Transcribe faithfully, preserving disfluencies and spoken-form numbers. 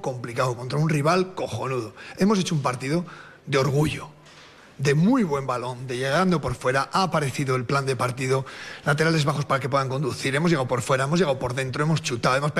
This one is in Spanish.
complicado, contra un rival cojonudo. Hemos hecho un partido de orgullo, de muy buen balón, de llegando por fuera. Ha aparecido el plan de partido, laterales bajos para que puedan conducir. Hemos llegado por fuera, hemos llegado por dentro, hemos chutado, hemos pegado